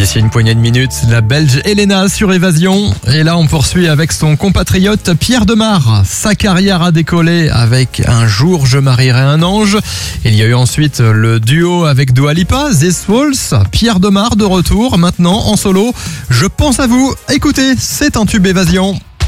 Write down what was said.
D'ici une poignée de minutes, la Belge Elena sur Évasion. Et là, on poursuit avec son compatriote Pierre Demar. Sa carrière a décollé avec Un jour je marierai un ange. Il y a eu ensuite le duo avec Dua Lipa, This Waltz. Pierre Demar de retour, maintenant en solo. Je pense à vous. Écoutez, c'est un tube Évasion.